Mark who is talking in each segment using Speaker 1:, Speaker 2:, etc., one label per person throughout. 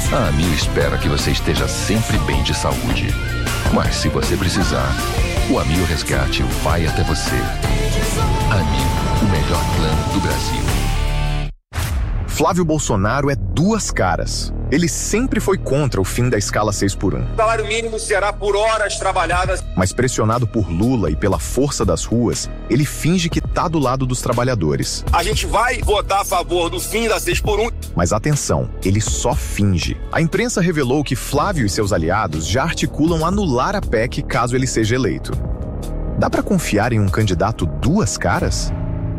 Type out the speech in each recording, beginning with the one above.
Speaker 1: A Amil espera que você esteja sempre bem de saúde. Mas se você precisar, o Amil Resgate vai até você. Amil, o melhor plano do Brasil.
Speaker 2: Flávio Bolsonaro é duas caras. Ele sempre foi contra o fim da escala 6x1.
Speaker 3: O salário mínimo será por horas trabalhadas.
Speaker 2: Mas pressionado por Lula e pela força das ruas, ele finge que tá do lado dos trabalhadores.
Speaker 3: A gente vai votar a favor do fim da 6x1.
Speaker 2: Mas atenção, ele só finge. A imprensa revelou que Flávio e seus aliados já articulam anular a PEC caso ele seja eleito. Dá pra confiar em um candidato duas caras?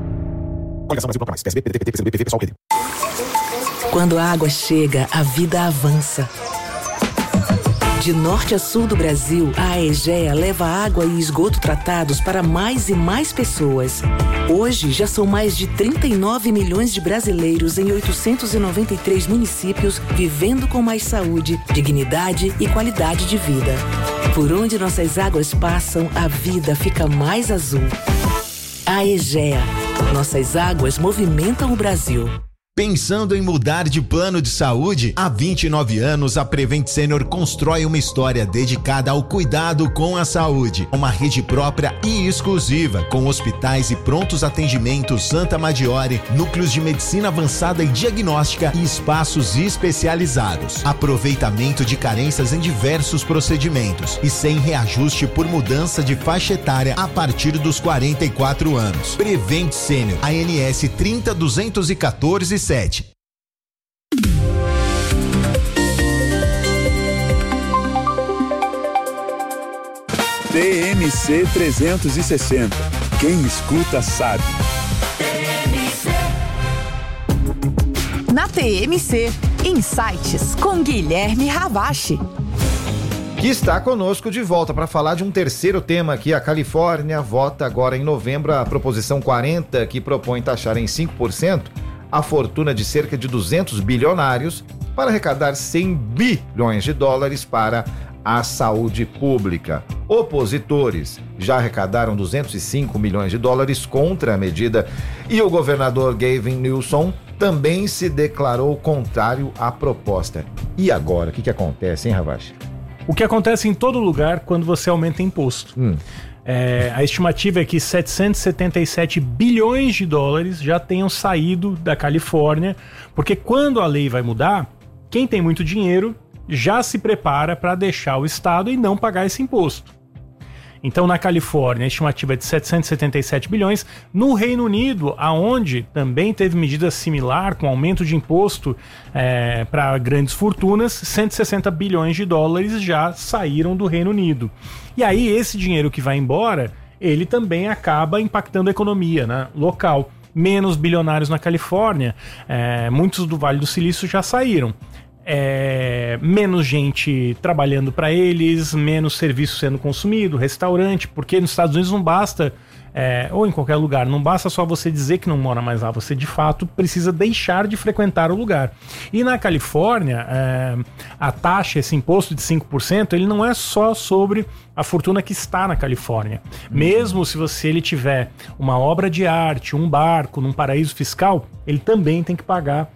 Speaker 4: Quando a água chega, a vida avança. De norte a sul do Brasil, a Aegea leva água e esgoto tratados para mais e mais pessoas. Hoje, já são mais de 39 milhões de brasileiros em 893 municípios vivendo com mais saúde, dignidade e qualidade de vida. Por onde nossas águas passam, a vida fica mais azul. Aegea. Nossas águas movimentam o Brasil.
Speaker 5: Pensando em mudar de plano de saúde? Há 29 anos, a Prevent Senior constrói uma história dedicada ao cuidado com a saúde. Uma rede própria e exclusiva, com hospitais e prontos atendimentos Santa Maggiore, núcleos de medicina avançada e diagnóstica e espaços especializados. Aproveitamento de carências em diversos procedimentos e sem reajuste por mudança de faixa etária a partir dos 44 anos. Prevent Senior, ANS 30214-7.
Speaker 6: TMC 360. Quem escuta sabe.
Speaker 7: Na TMC, Insights com Guilherme Ravache.
Speaker 8: Que está conosco de volta para falar de um terceiro tema aqui. A Califórnia vota agora em novembro a proposição 40, que propõe taxar em 5% a fortuna de cerca de 200 bilionários para arrecadar 100 bilhões de dólares para a saúde pública. Opositores já arrecadaram 205 milhões de dólares contra a medida e o governador Gavin Newsom também se declarou contrário à proposta. E agora, o que acontece, hein, Ravache?
Speaker 9: O que acontece em todo lugar quando você aumenta imposto. A estimativa é que 777 bilhões de dólares já tenham saído da Califórnia, porque quando a lei vai mudar, quem tem muito dinheiro já se prepara para deixar o estado e não pagar esse imposto. Então, na Califórnia, a estimativa é de 777 bilhões. No Reino Unido, aonde também teve medida similar, com aumento de imposto para grandes fortunas, 160 bilhões de dólares já saíram do Reino Unido. E aí, esse dinheiro que vai embora, ele também acaba impactando a economia, né, local. Menos bilionários na Califórnia, muitos do Vale do Silício já saíram. Menos gente trabalhando para eles, menos serviço sendo consumido, restaurante, porque nos Estados Unidos não basta, ou em qualquer lugar, não basta só você dizer que não mora mais lá, você de fato precisa deixar de frequentar o lugar. E na Califórnia, a taxa, esse imposto de 5%, ele não é só sobre a fortuna que está na Califórnia. Mesmo se ele tiver uma obra de arte, um barco num paraíso fiscal, ele também tem que pagar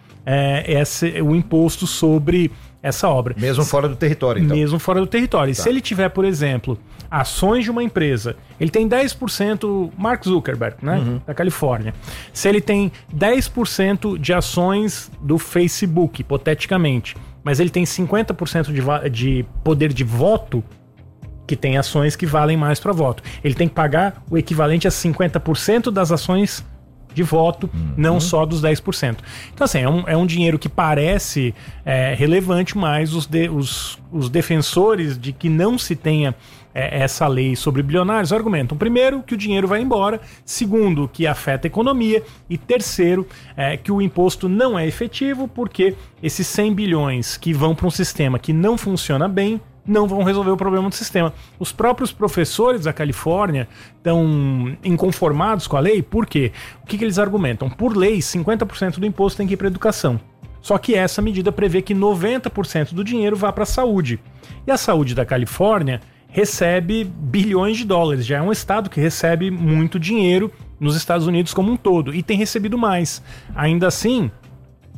Speaker 9: o imposto sobre essa obra.
Speaker 8: Mesmo fora do território, então.
Speaker 9: Mesmo fora do território.
Speaker 8: Tá.
Speaker 9: Se ele tiver, por exemplo, ações de uma empresa, ele tem 10%, Mark Zuckerberg, né, da Califórnia. Se ele tem 10% de ações do Facebook, hipoteticamente, mas ele tem 50% de poder de voto, que tem ações que valem mais para voto, ele tem que pagar o equivalente a 50% das ações de voto, não só dos 10%. Então, assim, é um dinheiro que parece relevante, mas os defensores de que não se tenha essa lei sobre bilionários argumentam, primeiro, que o dinheiro vai embora, segundo, que afeta a economia, e terceiro, que o imposto não é efetivo, porque esses 100 bilhões que vão para um sistema que não funciona bem, não vão resolver o problema do sistema. Os próprios professores da Califórnia estão inconformados com a lei, por quê? O que eles argumentam? Por lei, 50% do imposto tem que ir para a educação. Só que essa medida prevê que 90% do dinheiro vá para a saúde. E a saúde da Califórnia recebe bilhões de dólares. Já é um estado que recebe muito dinheiro nos Estados Unidos como um todo. E tem recebido mais. Ainda assim,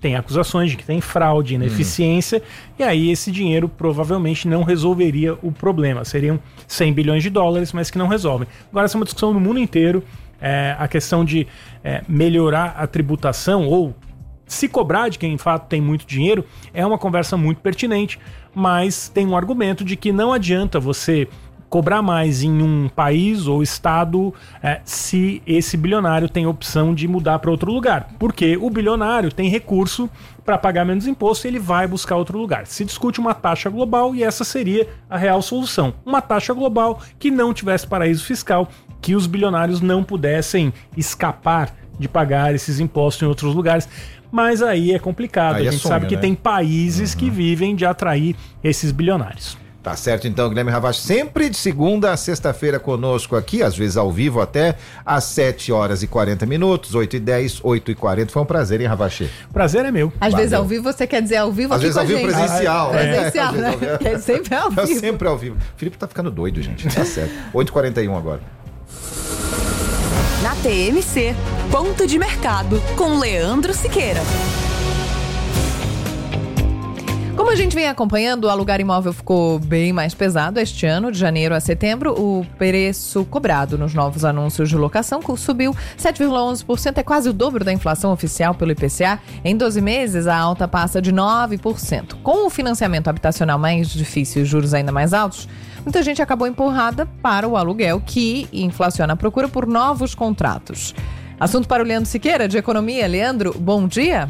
Speaker 9: tem acusações de que tem fraude, ineficiência, e aí esse dinheiro provavelmente não resolveria o problema. Seriam 100 bilhões de dólares, mas que não resolvem. Agora, essa é uma discussão no mundo inteiro. A questão de melhorar a tributação ou se cobrar de quem de fato tem muito dinheiro é uma conversa muito pertinente, mas tem um argumento de que não adianta você cobrar mais em um país ou estado se esse bilionário tem opção de mudar para outro lugar, porque o bilionário tem recurso para pagar menos imposto e ele vai buscar outro lugar. Se discute uma taxa global e essa seria a real solução, uma taxa global que não tivesse paraíso fiscal, que os bilionários não pudessem escapar de pagar esses impostos em outros lugares. Mas aí é complicado, a gente sabe que tem países que vivem de atrair esses bilionários.
Speaker 8: Tá certo então, Guilherme Ravache, sempre de segunda a sexta-feira conosco aqui, às vezes ao vivo até às 7h40, 8h10, 8h40. Foi um prazer, hein, Ravache?
Speaker 9: Prazer é meu.
Speaker 7: Às vezes ao vivo, você quer dizer ao vivo
Speaker 8: às
Speaker 7: aqui
Speaker 8: vezes
Speaker 7: com a gente.
Speaker 8: Presencial.
Speaker 7: Presencial, né? É sempre ao vivo.
Speaker 8: Sempre ao vivo. O Felipe tá ficando doido, gente. Tá certo. 8h41 agora.
Speaker 7: Na TMC, Ponto de Mercado, com Leandro Siqueira. Como a gente vem acompanhando, o alugar imóvel ficou bem mais pesado este ano, de janeiro a setembro. O preço cobrado nos novos anúncios de locação subiu 7,11%, é quase o dobro da inflação oficial pelo IPCA. Em 12 meses, a alta passa de 9%. Com o financiamento habitacional mais difícil e juros ainda mais altos, muita gente acabou empurrada para o aluguel, que inflaciona a procura por novos contratos. Assunto para o Leandro Siqueira, de Economia. Leandro, bom dia.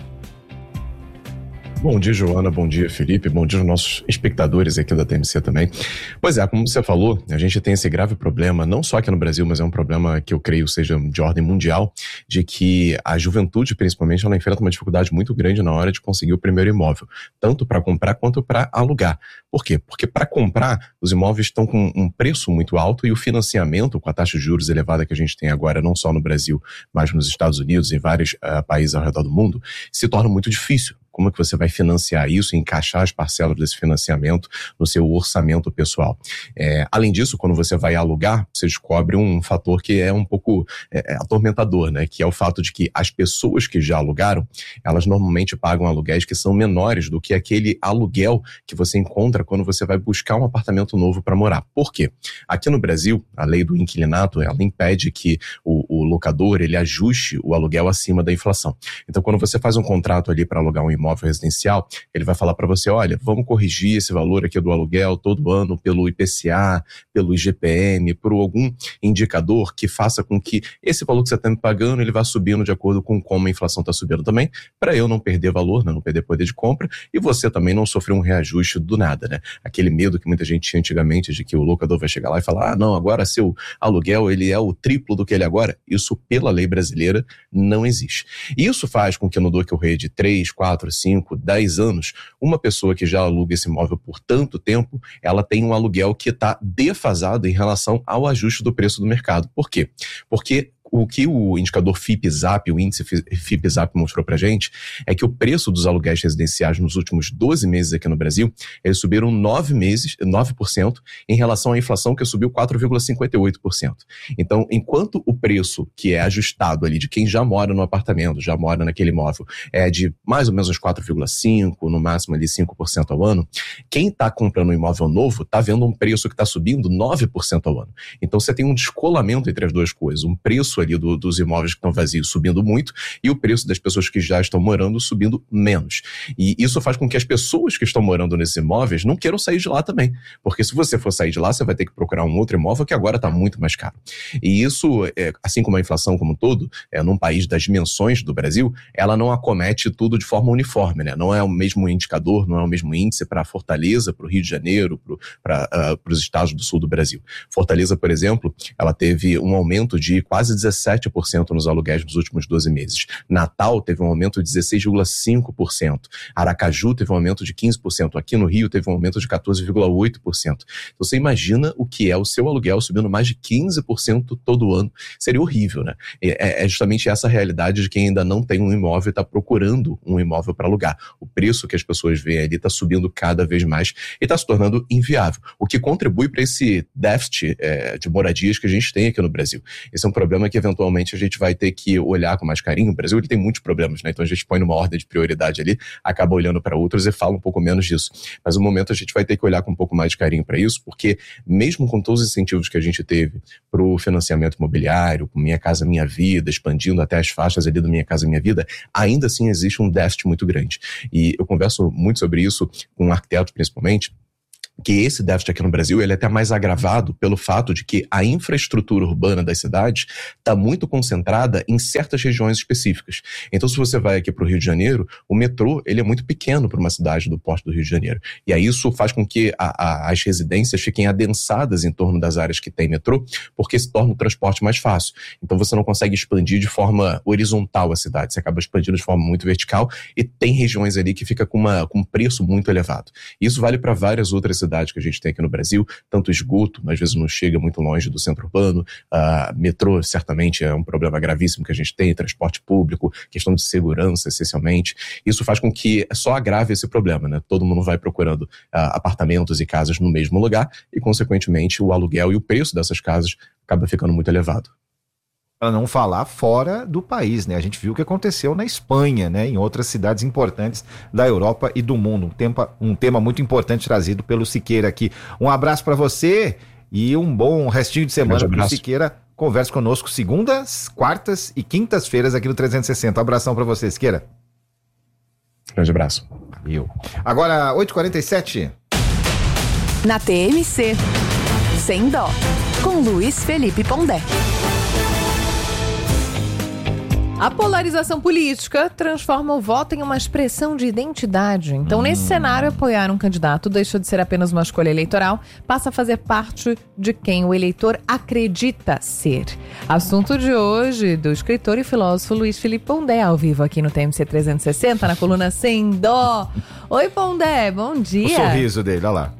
Speaker 10: Bom dia, Joana. Bom dia, Felipe. Bom dia aos nossos espectadores aqui da TMC também. Pois é, como você falou, a gente tem esse grave problema, não só aqui no Brasil, mas é um problema que eu creio seja de ordem mundial, de que a juventude, principalmente, ela enfrenta uma dificuldade muito grande na hora de conseguir o primeiro imóvel, tanto para comprar quanto para alugar. Por quê? Porque para comprar, os imóveis estão com um preço muito alto e o financiamento, com a taxa de juros elevada que a gente tem agora, não só no Brasil, mas nos Estados Unidos e em vários países ao redor do mundo, se torna muito difícil. Como é que você vai financiar isso, encaixar as parcelas desse financiamento no seu orçamento pessoal? Além disso, quando você vai alugar, você descobre um fator que é um pouco atormentador, né? Que é o fato de que as pessoas que já alugaram, elas normalmente pagam aluguéis que são menores do que aquele aluguel que você encontra quando você vai buscar um apartamento novo para morar. Por quê? Aqui no Brasil, a lei do inquilinato, ela impede que o locador, ele ajuste o aluguel acima da inflação. Então, quando você faz um contrato ali para alugar um imóvel residencial, ele vai falar para você, olha, vamos corrigir esse valor aqui do aluguel todo ano pelo IPCA, pelo IGPM, por algum indicador que faça com que esse valor que você está me pagando, ele vá subindo de acordo com como a inflação está subindo também, para eu não perder valor, né, não perder poder de compra, e você também não sofrer um reajuste do nada, né? Aquele medo que muita gente tinha antigamente de que o locador vai chegar lá e falar, não, agora seu aluguel, ele é o triplo do que ele é agora. Isso, pela lei brasileira, não existe. E isso faz com que no decorrer de 3, 4, 5, 10 anos, uma pessoa que já aluga esse imóvel por tanto tempo, ela tem um aluguel que está defasado em relação ao ajuste do preço do mercado. Por quê? Porque o que o indicador FIPE-ZAP, o índice FIPE-ZAP mostrou pra gente, é que o preço dos aluguéis residenciais nos últimos 12 meses aqui no Brasil, eles subiram 9% em relação à inflação, que subiu 4,58%. Então, enquanto o preço que é ajustado ali de quem já mora no apartamento, já mora naquele imóvel, é de mais ou menos uns 4,5%, no máximo ali 5% ao ano, quem está comprando um imóvel novo está vendo um preço que está subindo 9% ao ano. Então, você tem um descolamento entre as duas coisas, um preço ali dos imóveis que estão vazios subindo muito e o preço das pessoas que já estão morando subindo menos. E isso faz com que as pessoas que estão morando nesses imóveis não queiram sair de lá também, porque se você for sair de lá, você vai ter que procurar um outro imóvel que agora está muito mais caro. E isso, assim como a inflação como um todo, num país das dimensões do Brasil, ela não acomete tudo de forma uniforme, né? Não é o mesmo indicador, não é o mesmo índice para Fortaleza, para o Rio de Janeiro, para os estados do sul do Brasil. Fortaleza, por exemplo, ela teve um aumento de quase 17% nos aluguéis nos últimos 12 meses. Natal teve um aumento de 16,5%. Aracaju teve um aumento de 15%. Aqui no Rio teve um aumento de 14,8%. Então você imagina o que é o seu aluguel subindo mais de 15% todo ano. Seria horrível, né? É justamente essa realidade de quem ainda não tem um imóvel e está procurando um imóvel para alugar. O preço que as pessoas veem ali está subindo cada vez mais e está se tornando inviável. O que contribui para esse déficit de moradias que a gente tem aqui no Brasil. Esse é um problema que eventualmente a gente vai ter que olhar com mais carinho. O Brasil ele tem muitos problemas, né? Então a gente põe numa ordem de prioridade ali, acaba olhando para outros e fala um pouco menos disso. Mas no momento a gente vai ter que olhar com um pouco mais de carinho para isso, porque mesmo com todos os incentivos que a gente teve para o financiamento imobiliário, com Minha Casa Minha Vida, expandindo até as faixas ali do Minha Casa Minha Vida, ainda assim existe um déficit muito grande. E eu converso muito sobre isso com arquitetos principalmente, que esse déficit aqui no Brasil ele é até mais agravado pelo fato de que a infraestrutura urbana das cidades está muito concentrada em certas regiões específicas. Então, se você vai aqui para o Rio de Janeiro, o metrô ele é muito pequeno para uma cidade do porte do Rio de Janeiro. E aí isso faz com que as residências fiquem adensadas em torno das áreas que tem metrô, porque se torna o transporte mais fácil. Então, você não consegue expandir de forma horizontal a cidade, você acaba expandindo de forma muito vertical e tem regiões ali que fica com um preço muito elevado. Isso vale para várias outras cidades que a gente tem aqui no Brasil, tanto esgoto, às vezes não chega muito longe do centro urbano, metrô certamente é um problema gravíssimo que a gente tem, transporte público, questão de segurança essencialmente. Isso faz com que só agrave esse problema, né? Todo mundo vai procurando apartamentos e casas no mesmo lugar e, consequentemente, o aluguel e o preço dessas casas acaba ficando muito elevado.
Speaker 8: Para não falar fora do país, né? A gente viu o que aconteceu na Espanha, né? Em outras cidades importantes da Europa e do mundo. Um tema muito importante trazido pelo Siqueira aqui. Um abraço para você e um bom restinho de semana para o Siqueira. Converse conosco segundas, quartas e quintas-feiras aqui no 360. Um abração para você, Siqueira.
Speaker 10: Grande abraço.
Speaker 8: Valeu. Agora, 8h47.
Speaker 11: Na TMC, Sem Dó, com Luiz Felipe Pondé.
Speaker 7: A polarização política transforma o voto em uma expressão de identidade. Então, nesse cenário, apoiar um candidato deixa de ser apenas uma escolha eleitoral, passa a fazer parte de quem o eleitor acredita ser. Assunto de hoje do escritor e filósofo Luiz Felipe Pondé, ao vivo aqui no TMC 360, na coluna Sem Dó. Oi, Pondé, bom dia.
Speaker 8: O sorriso dele, olha lá.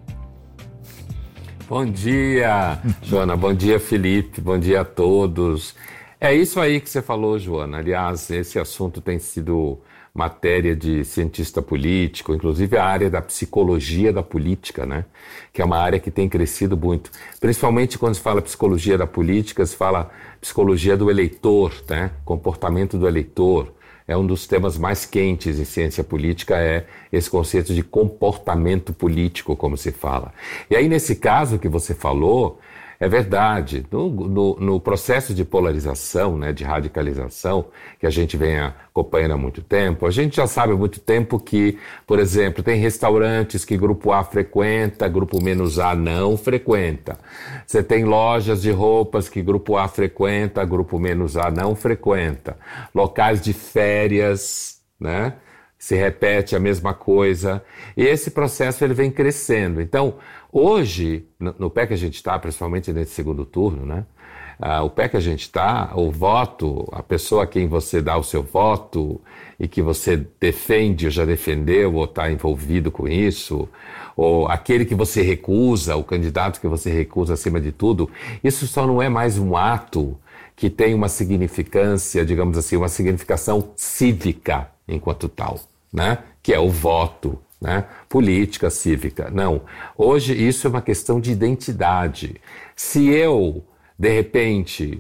Speaker 12: Bom dia, Joana. Bom dia, Felipe. Bom dia a todos. É isso aí que você falou, Joana. Aliás, esse assunto tem sido matéria de cientista político, inclusive a área da psicologia da política, né? Que é uma área que tem crescido muito. Principalmente quando se fala psicologia da política, se fala psicologia do eleitor, né? Comportamento do eleitor. É um dos temas mais quentes em ciência política, é esse conceito de comportamento político, como se fala. E aí, nesse caso que você falou, é verdade, no processo de polarização, né, de radicalização, que a gente vem acompanhando há muito tempo, a gente já sabe há muito tempo que, por exemplo, tem restaurantes que grupo A frequenta, grupo menos A não frequenta. Você tem lojas de roupas que grupo A frequenta, grupo menos A não frequenta. Locais de férias, né? Se repete a mesma coisa. E esse processo ele vem crescendo. Então, hoje, no pé que a gente está, principalmente nesse segundo turno, né? O pé que a gente está, o voto, a pessoa a quem você dá o seu voto e que você defende ou já defendeu ou está envolvido com isso, ou aquele que você recusa, o candidato que você recusa acima de tudo, isso só não é mais um ato que tem uma significância, digamos assim, uma significação cívica enquanto tal, né? Que é o voto, né? Política cívica. Não. Hoje isso é uma questão de identidade. Se eu, de repente,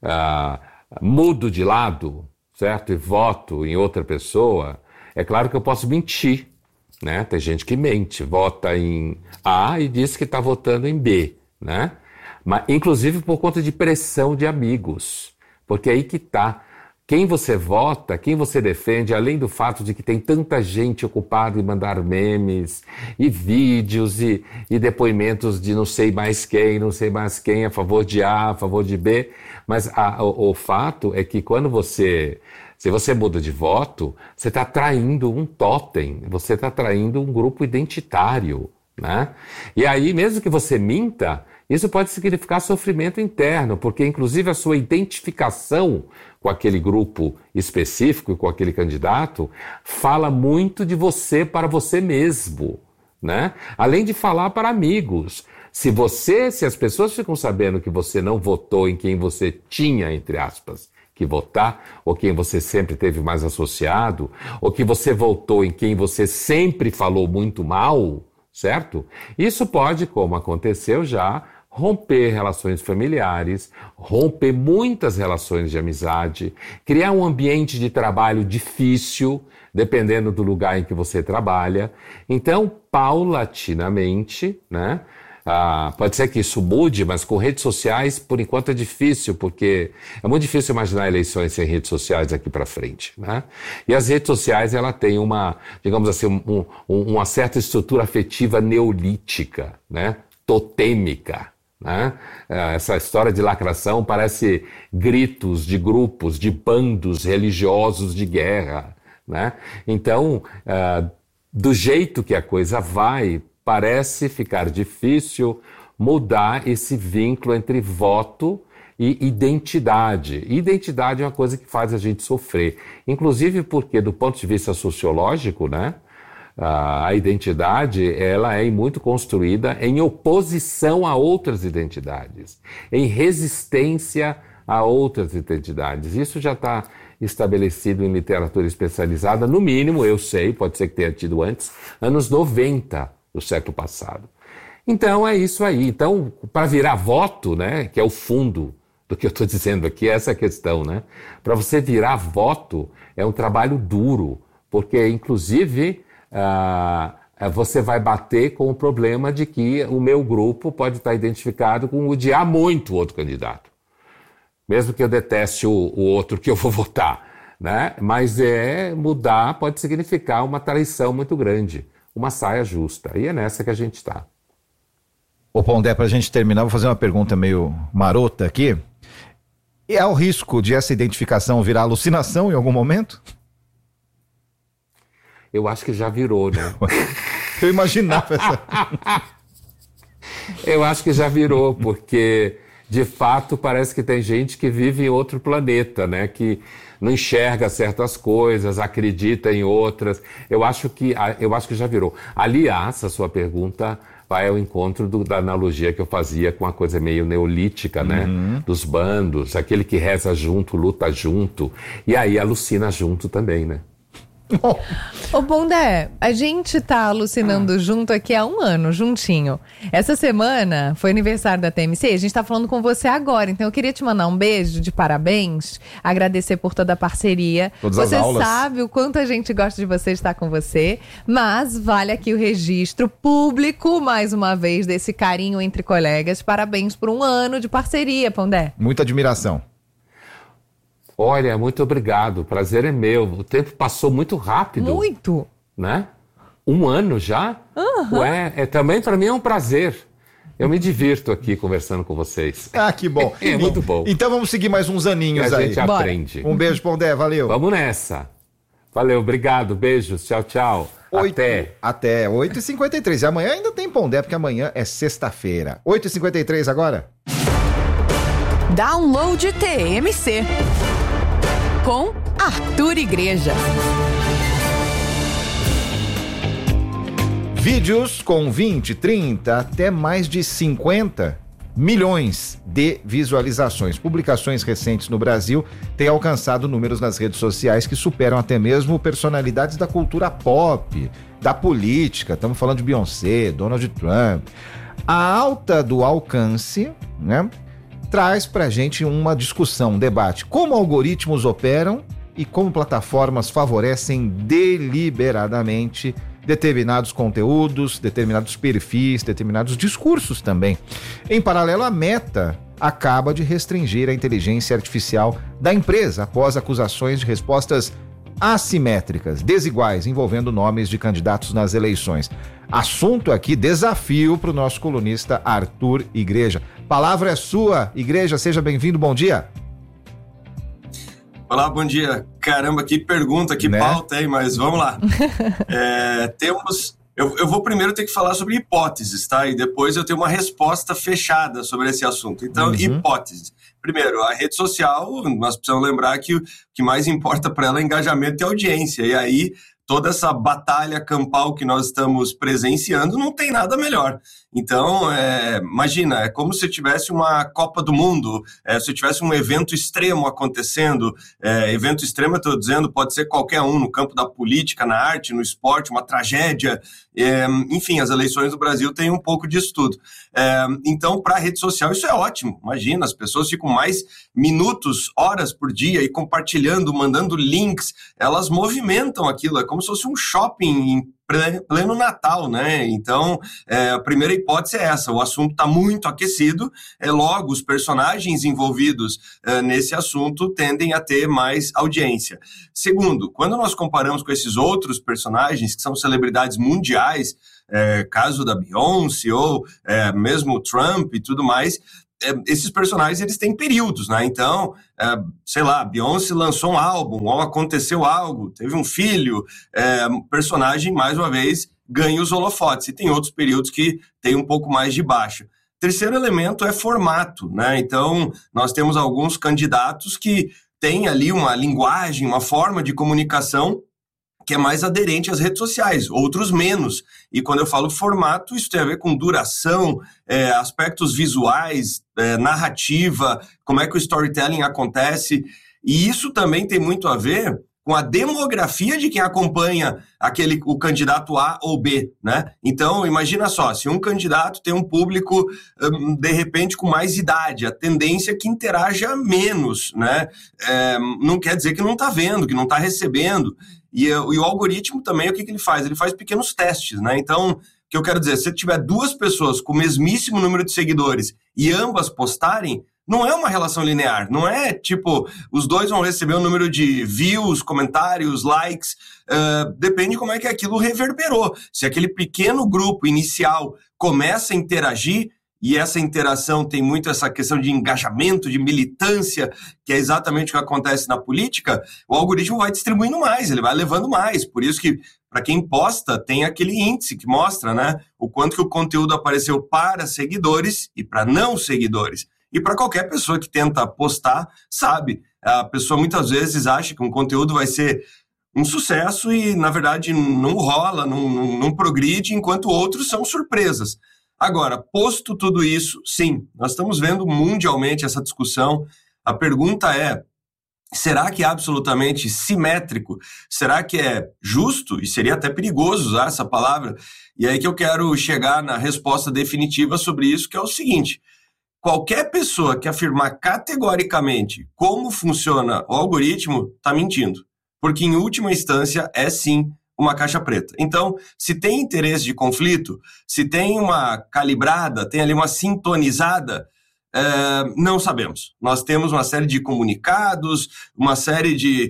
Speaker 12: mudo de lado, certo? E voto em outra pessoa, é claro que eu posso mentir, né? Tem gente que mente, vota em A e diz que está votando em B, né? Mas, inclusive por conta de pressão de amigos, porque é aí que está. Quem você vota, quem você defende, além do fato de que tem tanta gente ocupada em mandar memes e vídeos e depoimentos de não sei mais quem, a favor de A, a favor de B, mas o fato é que se você muda de voto, você está traindo um totem, você está traindo um grupo identitário, né? E aí, mesmo que você minta, isso pode significar sofrimento interno, porque inclusive a sua identificação com aquele grupo específico e com aquele candidato fala muito de você para você mesmo, né? Além de falar para amigos. Se as pessoas ficam sabendo que você não votou em quem você tinha, entre aspas, que votar, ou quem você sempre teve mais associado, ou que você votou em quem você sempre falou muito mal, certo? Isso pode, como aconteceu já, romper relações familiares, romper muitas relações de amizade, criar um ambiente de trabalho difícil, dependendo do lugar em que você trabalha. Então, paulatinamente, né? Pode ser que isso mude, mas com redes sociais, por enquanto, é difícil, porque é muito difícil imaginar eleições sem redes sociais aqui para frente, né? E as redes sociais, ela tem uma, digamos assim, uma certa estrutura afetiva neolítica, né? Totêmica, né? Essa história de lacração parece gritos de grupos, de bandos religiosos de guerra, né? Então, do jeito que a coisa vai, parece ficar difícil mudar esse vínculo entre voto e identidade. Identidade é uma coisa que faz a gente sofrer, inclusive porque, do ponto de vista sociológico, né? A identidade, ela é muito construída em oposição a outras identidades, em resistência a outras identidades. Isso já está estabelecido em literatura especializada, no mínimo, eu sei, pode ser que tenha tido antes, anos 90 do século passado. Então, é isso aí. Então, para virar voto, né, que é o fundo do que eu estou dizendo aqui, essa é a questão, né? Para você virar voto, é um trabalho duro, porque, inclusive, você vai bater com o problema de que o meu grupo pode estar identificado com odiar muito o outro candidato. Mesmo que eu deteste o outro que eu vou votar, né? Mas mudar pode significar uma traição muito grande, uma saia justa. E é nessa que a gente está.
Speaker 8: Ô Pondé, para a gente terminar, vou fazer uma pergunta meio marota aqui. E há o risco de essa identificação virar alucinação em algum momento?
Speaker 12: Eu acho que já virou, né?
Speaker 8: Eu imaginava essa...
Speaker 12: Eu acho que já virou, porque, de fato, parece que tem gente que vive em outro planeta, né? Que não enxerga certas coisas, acredita em outras. Eu acho que já virou. Aliás, a sua pergunta vai ao encontro da analogia que eu fazia com a coisa meio neolítica, né? Dos bandos, aquele que reza junto, luta junto, e aí alucina junto também, né?
Speaker 7: Ô Pondé, a gente tá alucinando junto aqui há 1 ano, juntinho. Essa semana foi aniversário da TMC, a gente tá falando com você agora, então eu queria te mandar um beijo de parabéns, agradecer por toda a parceria.
Speaker 8: Todas as aulas.
Speaker 7: Você sabe o quanto a gente gosta de você, estar com você, mas vale aqui o registro público, mais uma vez, desse carinho entre colegas. Parabéns por 1 ano de parceria, Pondé.
Speaker 8: Muita admiração.
Speaker 12: Olha, muito obrigado, o prazer é meu. O tempo passou muito rápido.
Speaker 7: Muito.
Speaker 12: Né? 1 ano já? Ué, também para mim é um prazer. Eu me divirto aqui conversando com vocês.
Speaker 8: Ah, que bom.
Speaker 12: É muito bom.
Speaker 8: Então vamos seguir mais uns aninhos aí.
Speaker 12: A gente aprende.
Speaker 8: Um beijo, Pondé, valeu.
Speaker 12: Vamos nessa. Valeu, obrigado, beijos, tchau, tchau.
Speaker 8: Até 8h53. E amanhã ainda tem Pondé, porque amanhã é sexta-feira. 8h53 agora.
Speaker 11: Download TMC com Arthur Igreja.
Speaker 8: Vídeos com 20, 30, até mais de 50 milhões de visualizações. Publicações recentes no Brasil têm alcançado números nas redes sociais que superam até mesmo personalidades da cultura pop, da política. Estamos falando de Beyoncé, Donald Trump. A alta do alcance, né, traz pra gente uma discussão, um debate. Como algoritmos operam e como plataformas favorecem deliberadamente determinados conteúdos, determinados perfis, determinados discursos também. Em paralelo, a Meta acaba de restringir a inteligência artificial da empresa após acusações de respostas assimétricas, desiguais, envolvendo nomes de candidatos nas eleições. Assunto aqui, desafio para o nosso colunista Arthur Igreja. Palavra é sua, Igreja, seja bem-vindo, bom dia.
Speaker 13: Olá, bom dia. Caramba, que pergunta, que pauta, hein? Mas vamos lá. Eu vou primeiro ter que falar sobre hipóteses, tá? E depois eu tenho uma resposta fechada sobre esse assunto. Então, hipóteses. Primeiro, a rede social, nós precisamos lembrar que o que mais importa para ela é engajamento e audiência. E aí, toda essa batalha campal que nós estamos presenciando, não tem nada melhor. Então, imagina, é como se tivesse uma Copa do Mundo, se tivesse um evento extremo acontecendo. Evento extremo, eu estou dizendo, pode ser qualquer um, no campo da política, na arte, no esporte, uma tragédia. Enfim, as eleições do Brasil têm um pouco disso tudo. Então, para a rede social, isso é ótimo. Imagina, as pessoas ficam mais minutos, horas por dia e compartilhando, mandando links, elas movimentam aquilo, é como se fosse um shopping em pleno Natal, né? Então, a primeira hipótese é essa, o assunto está muito aquecido, logo os personagens envolvidos nesse assunto tendem a ter mais audiência. Segundo, quando nós comparamos com esses outros personagens que são celebridades mundiais, caso da Beyoncé ou mesmo o Trump e tudo mais, esses personagens, eles têm períodos, né? Então, sei lá, Beyoncé lançou um álbum, ou aconteceu algo, teve um filho, o personagem, mais uma vez, ganha os holofotes. E tem outros períodos que tem um pouco mais de baixa. Terceiro elemento é formato, né? Então, nós temos alguns candidatos que têm ali uma linguagem, uma forma de comunicação que é mais aderente às redes sociais, outros menos. E quando eu falo formato, isso tem a ver com duração, aspectos visuais, narrativa, como é que o storytelling acontece. E isso também tem muito a ver com a demografia de quem acompanha o candidato A ou B, né? Então, imagina só, se um candidato tem um público, de repente, com mais idade, a tendência é que interaja menos, né? Não quer dizer que não está vendo, que não está recebendo. E o algoritmo também, o que ele faz? Ele faz pequenos testes, né? Então, o que eu quero dizer, se tiver duas pessoas com o mesmíssimo número de seguidores e ambas postarem, não é uma relação linear, não é tipo, os dois vão receber um número de views, comentários, likes, depende como é que aquilo reverberou. Se aquele pequeno grupo inicial começa a interagir, e essa interação tem muito essa questão de engajamento, de militância, que é exatamente o que acontece na política, o algoritmo vai distribuindo mais, ele vai levando mais. Por isso que, para quem posta, tem aquele índice que mostra, né, o quanto que o conteúdo apareceu para seguidores e para não seguidores. E para qualquer pessoa que tenta postar, sabe, a pessoa muitas vezes acha que um conteúdo vai ser um sucesso e, na verdade, não rola, não progride, enquanto outros são surpresas. Agora, posto tudo isso, sim, nós estamos vendo mundialmente essa discussão. A pergunta é, será que é absolutamente simétrico? Será que é justo? E seria até perigoso usar essa palavra. E aí que eu quero chegar na resposta definitiva sobre isso, que é o seguinte: qualquer pessoa que afirmar categoricamente como funciona o algoritmo está mentindo. Porque, em última instância, é sim uma caixa preta. Então, se tem interesse de conflito, se tem uma calibrada, tem ali uma sintonizada, não sabemos. Nós temos uma série de comunicados, uma série de,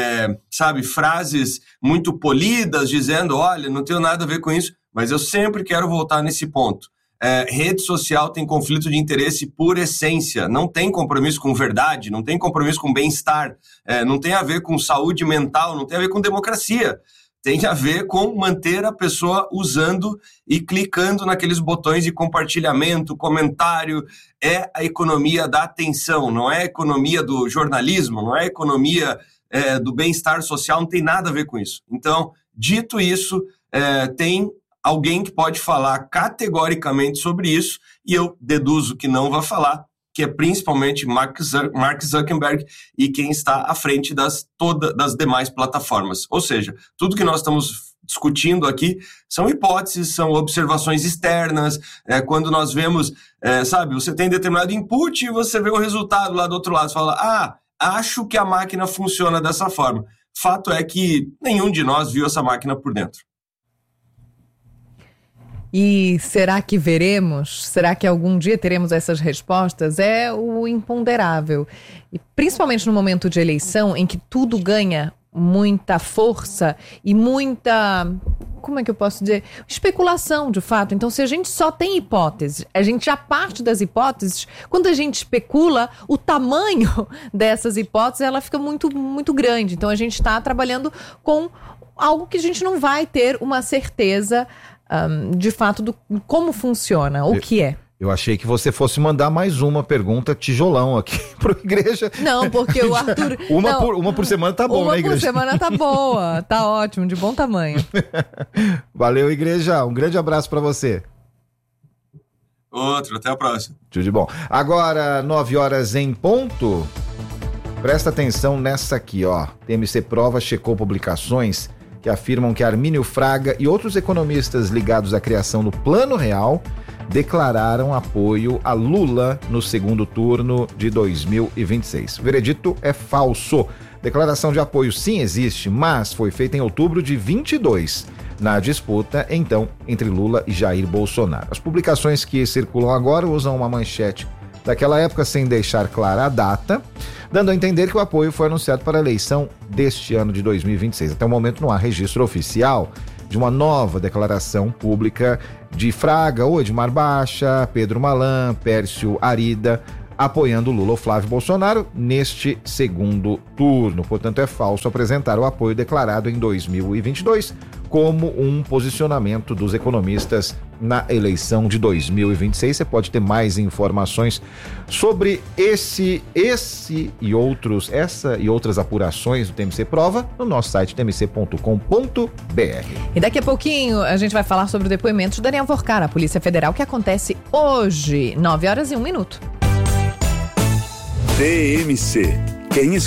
Speaker 13: frases muito polidas, dizendo, olha, não tenho nada a ver com isso, mas eu sempre quero voltar nesse ponto. Rede social tem conflito de interesse por essência, não tem compromisso com verdade, não tem compromisso com bem-estar, não tem a ver com saúde mental, não tem a ver com democracia. Tem a ver com manter a pessoa usando e clicando naqueles botões de compartilhamento, comentário. É a economia da atenção, não é a economia do jornalismo, não é a economia do bem-estar social, não tem nada a ver com isso. Então, dito isso, tem alguém que pode falar categoricamente sobre isso, e eu deduzo que não vai falar, que é principalmente Mark Zuckerberg e quem está à frente das demais plataformas. Ou seja, tudo que nós estamos discutindo aqui são hipóteses, são observações externas. Quando nós vemos, você tem determinado input e você vê o resultado lá do outro lado, você fala, acho que a máquina funciona dessa forma. Fato é que nenhum de nós viu essa máquina por dentro.
Speaker 7: E será que veremos? Será que algum dia teremos essas respostas? É o imponderável. E principalmente no momento de eleição, em que tudo ganha muita força e muita, como é que eu posso dizer? Especulação, de fato. Então, se a gente só tem hipóteses, a gente já parte das hipóteses, quando a gente especula, o tamanho dessas hipóteses, ela fica muito, muito grande. Então, a gente está trabalhando com algo que a gente não vai ter uma certeza de fato, como funciona, o que é.
Speaker 8: Eu achei que você fosse mandar mais uma pergunta tijolão aqui pro Igreja.
Speaker 7: Não, porque o Arthur...
Speaker 8: Uma por semana tá bom, né, Igreja?
Speaker 7: Uma por semana tá boa, tá ótimo, de bom tamanho.
Speaker 8: Valeu, Igreja. Um grande abraço pra você.
Speaker 13: Outro, até a próxima.
Speaker 8: Tudo de bom. Agora, 9 horas em ponto. Presta atenção nessa aqui, ó. TMC Prova checou publicações que afirmam que Armínio Fraga e outros economistas ligados à criação do Plano Real declararam apoio a Lula no segundo turno de 2026. O veredito é falso. Declaração de apoio sim existe, mas foi feita em outubro de 22, na disputa, então, entre Lula e Jair Bolsonaro. As publicações que circulam agora usam uma manchete daquela época sem deixar clara a data, dando a entender que o apoio foi anunciado para a eleição deste ano de 2026. Até o momento não há registro oficial de uma nova declaração pública de Fraga ou Edmar Baixa, Pedro Malan, Pércio Arida, apoiando Lula ou Flávio Bolsonaro neste segundo turno. Portanto, é falso apresentar o apoio declarado em 2022 como um posicionamento dos economistas na eleição de 2026. Você pode ter mais informações sobre essa e outras apurações do TMC Prova no nosso site tmc.com.br.
Speaker 7: E daqui a pouquinho a gente vai falar sobre o depoimento de Daniel Vorcar, a Polícia Federal, que acontece hoje, 9 horas e 1 minuto.
Speaker 6: TMC. Quem